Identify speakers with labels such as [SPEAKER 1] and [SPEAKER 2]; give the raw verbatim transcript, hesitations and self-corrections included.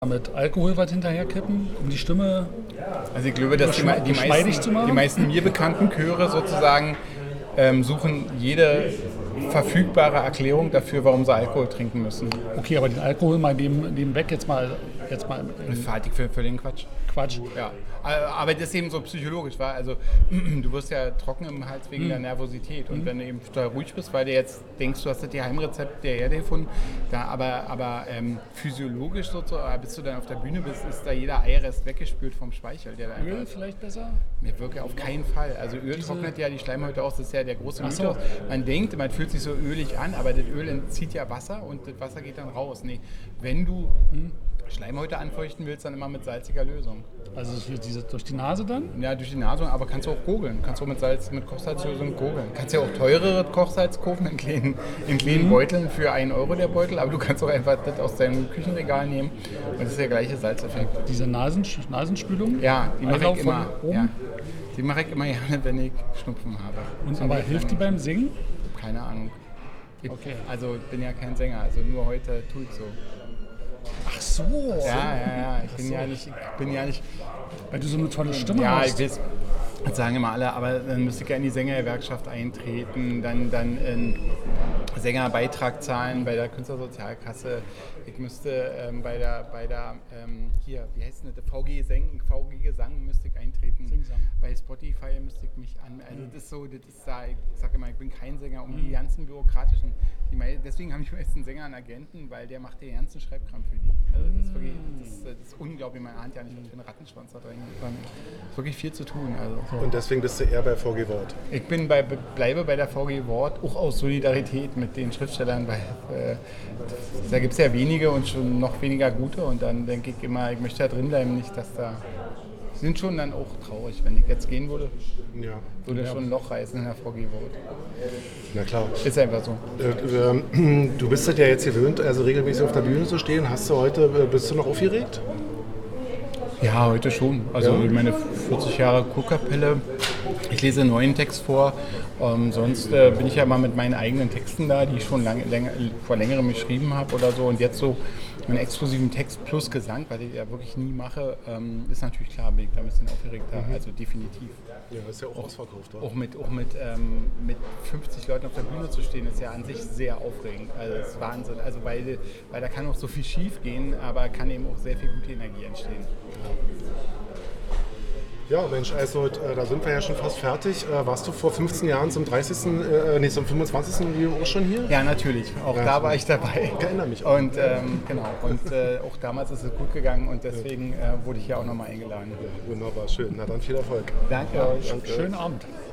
[SPEAKER 1] Mit Alkohol was hinterherkippen, um die Stimme
[SPEAKER 2] Also ich glaube, dass die, mei- die, meisten, die meisten mir bekannten Chöre sozusagen ähm, suchen jede verfügbare Erklärung dafür, warum sie Alkohol trinken müssen.
[SPEAKER 1] Okay, aber den Alkohol mal neben, neben weg jetzt mal, jetzt mal
[SPEAKER 2] Das halte ich für, für den Quatsch.
[SPEAKER 1] Quatsch.
[SPEAKER 2] Ja, aber das ist eben so psychologisch, war. Also du wirst ja trocken im Hals wegen mhm. der Nervosität und mhm. wenn du eben total ruhig bist, weil du jetzt denkst, du hast das Geheimrezept der Erde gefunden, da, aber, aber ähm, physiologisch sozusagen, bis du dann auf der Bühne bist, ist da jeder Eirest weggespült vom Speichel. Der da
[SPEAKER 1] Öl vielleicht besser?
[SPEAKER 2] Mir wirkt ja auf keinen Fall. Also Öl Diese trocknet ja die Schleimhäute aus, das ist ja der große Mythos. So. Man denkt, man fühlt sich so ölig an, aber das Öl entzieht ja Wasser und das Wasser geht dann raus. Nee, wenn du hm, Schleimhäute anfeuchten willst, dann immer mit salziger Lösung.
[SPEAKER 1] Also diese, durch die Nase dann?
[SPEAKER 2] Ja, durch die Nase, aber kannst du auch gurgeln. Kannst du auch mit Salz, mit Kochsalzlösung gurgeln. Kannst ja auch teurere Kochsalz kaufen in kleinen, in kleinen mhm. Beuteln für einen Euro der Beutel, aber du kannst auch einfach das aus deinem Küchenregal nehmen und das ist der gleiche Salzeffekt.
[SPEAKER 1] Diese Nasen, Nasenspülung?
[SPEAKER 2] Ja, die mache ich immer. Ja, die mache ich immer gerne, wenn ich Schnupfen habe.
[SPEAKER 1] Und aber hilft die beim Singen?
[SPEAKER 2] Keine Ahnung. Ich,
[SPEAKER 1] okay.
[SPEAKER 2] Also ich bin ja kein Sänger, also nur heute tue ich so.
[SPEAKER 1] Ach so.
[SPEAKER 2] Ja, ja, ja. Ich bin so. ja nicht, ich bin ja nicht.
[SPEAKER 1] Weil du so eine tolle Stimme
[SPEAKER 2] ja,
[SPEAKER 1] hast.
[SPEAKER 2] Ja, ich weiß. Das sagen immer alle, aber dann müsste ich ja in die Sängergewerkschaft eintreten, dann, dann einen Sängerbeitrag zahlen bei der Künstlersozialkasse. Ich müsste ähm, bei der, bei der ähm, hier, wie heißt das, V G Gesang, V G Gesang müsste ich eintreten.
[SPEAKER 1] Singsang.
[SPEAKER 2] Bei Spotify müsste ich mich an, also das ist so, das ist da, ich sage immer, ich bin kein Sänger, um die ganzen bürokratischen, die, deswegen haben die meisten Sänger einen Agenten, weil der macht den ganzen Schreibkram für die. Also das ist wirklich, das ist, das ist unglaublich, meine Hand ja nicht mit einem Rattenschwanz da drin. Es ist wirklich viel zu tun. Also.
[SPEAKER 3] Und deswegen bist du eher bei V G Wort?
[SPEAKER 2] Ich bin bei, bleibe bei der V G Wort, auch aus Solidarität mit den Schriftstellern, weil äh, da gibt es ja wenige und schon noch weniger gute und dann denke ich immer, ich möchte da drin bleiben, nicht, dass da sind schon dann auch traurig, wenn ich jetzt gehen würde,
[SPEAKER 3] ja.
[SPEAKER 2] würde
[SPEAKER 3] ja.
[SPEAKER 2] schon ein Loch reißen in der V G Wort.
[SPEAKER 3] Na klar.
[SPEAKER 2] Ist einfach so.
[SPEAKER 3] Äh, du bist das ja jetzt gewöhnt, also regelmäßig auf der Bühne zu stehen. Hast du heute, bist du noch aufgeregt?
[SPEAKER 2] Ja, heute schon. Also ja. meine vierzig Jahre Kurkapelle. Ich lese einen neuen Text vor. Ähm, sonst äh, bin ich ja mal mit meinen eigenen Texten da, die ich schon lange, länger, vor längerem geschrieben habe oder so. Und jetzt so einen exklusiven Text plus Gesang, weil ich ja wirklich nie mache, ähm, ist natürlich klar, bin ich da ein bisschen aufgeregter. Mhm. Also definitiv.
[SPEAKER 3] Ja, ist ja auch ausverkauft, oder?
[SPEAKER 2] Auch mit, auch mit, ähm, mit fünfzig Leuten auf der Bühne zu stehen, ist ja an sich sehr aufregend. Also das ist Wahnsinn. Also weil, weil da kann auch so viel schief gehen, aber kann eben auch sehr viel gute Energie entstehen.
[SPEAKER 3] Ja, Mensch, also äh, da sind wir ja schon fast fertig. Äh, warst du vor fünfzehn Jahren zum dreißigsten. Äh, nee, zum fünfundzwanzigsten auch schon hier?
[SPEAKER 2] Ja, natürlich. Auch ja, da war ich dabei.
[SPEAKER 3] Ich erinnere mich auch.
[SPEAKER 2] Und ähm, genau. Und äh, auch damals ist es gut gegangen und deswegen äh, wurde ich hier auch nochmal eingeladen.
[SPEAKER 3] Ja, wunderbar, schön. Na dann viel Erfolg.
[SPEAKER 2] Danke
[SPEAKER 1] ja,
[SPEAKER 2] euch.
[SPEAKER 1] Danke. Schönen Abend.